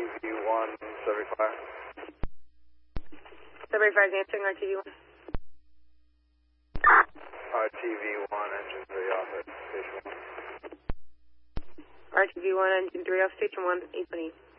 RTV1, Sudbury Fire. Sudbury Fire is answering RTV1. RTV1, engine 3 off at station 1. RTV1, engine 3 off station 1, 820.